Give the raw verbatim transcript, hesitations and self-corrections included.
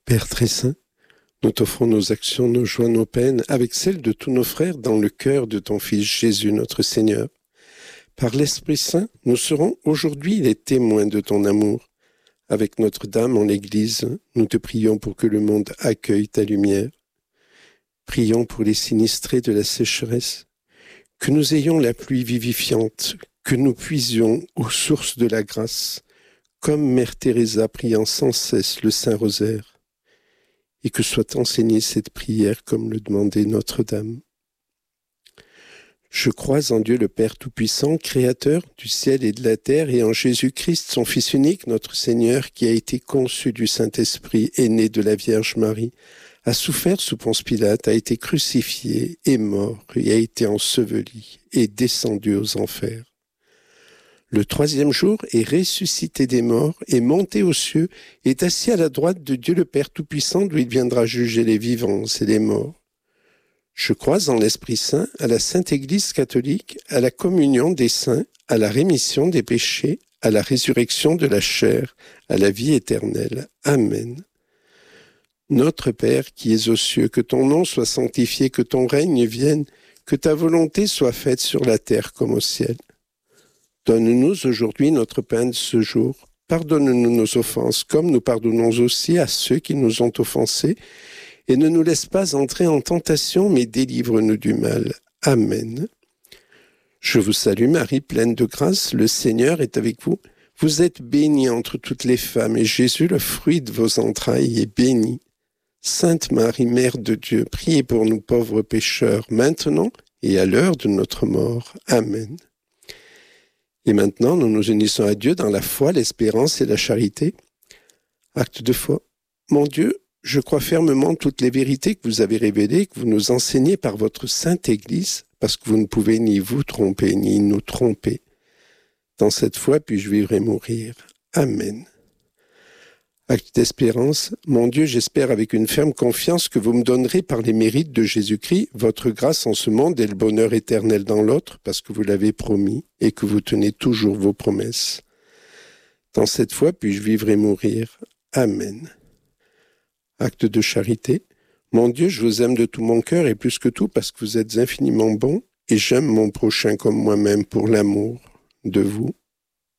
Père très saint, nous t'offrons nos actions, nos joies, nos peines, avec celles de tous nos frères dans le cœur de ton Fils Jésus notre Seigneur. Par l'Esprit Saint, nous serons aujourd'hui les témoins de ton amour. Avec Notre-Dame en l'Église, nous te prions pour que le monde accueille ta lumière. Prions pour les sinistrés de la sécheresse, que nous ayons la pluie vivifiante, que nous puisions aux sources de la grâce, comme Mère Teresa priant sans cesse le Saint-Rosaire, et que soit enseignée cette prière comme le demandait Notre-Dame. Je crois en Dieu le Père Tout-Puissant, Créateur du ciel et de la terre, et en Jésus-Christ, son Fils unique, notre Seigneur, qui a été conçu du Saint-Esprit et né de la Vierge Marie, a souffert sous Ponce Pilate, a été crucifié, est mort, et a été enseveli, et descendu aux enfers. Le troisième jour est ressuscité des morts, est monté aux cieux, est assis à la droite de Dieu le Père Tout-Puissant, d'où il viendra juger les vivants et les morts. Je crois en l'Esprit Saint, à la Sainte Église catholique, à la communion des saints, à la rémission des péchés, à la résurrection de la chair, à la vie éternelle. Amen. Notre Père qui es aux cieux, que ton nom soit sanctifié, que ton règne vienne, que ta volonté soit faite sur la terre comme au ciel. Donne-nous aujourd'hui notre pain de ce jour. Pardonne-nous nos offenses, comme nous pardonnons aussi à ceux qui nous ont offensés. Et ne nous laisse pas entrer en tentation, mais délivre-nous du mal. Amen. Je vous salue Marie, pleine de grâce, le Seigneur est avec vous. Vous êtes bénie entre toutes les femmes, et Jésus, le fruit de vos entrailles, est béni. Sainte Marie, Mère de Dieu, priez pour nous pauvres pécheurs, maintenant et à l'heure de notre mort. Amen. Et maintenant, nous nous unissons à Dieu dans la foi, l'espérance et la charité. Acte de foi. Mon Dieu, je crois fermement toutes les vérités que vous avez révélées, que vous nous enseignez par votre Sainte Église, parce que vous ne pouvez ni vous tromper, ni nous tromper. Dans cette foi, puis-je vivre et mourir. Amen. Acte d'espérance. Mon Dieu, j'espère avec une ferme confiance que vous me donnerez par les mérites de Jésus-Christ votre grâce en ce monde et le bonheur éternel dans l'autre, parce que vous l'avez promis et que vous tenez toujours vos promesses. Dans cette foi, puis-je vivre et mourir. Amen. Acte de charité. Mon Dieu, je vous aime de tout mon cœur et plus que tout parce que vous êtes infiniment bon et j'aime mon prochain comme moi-même pour l'amour de vous.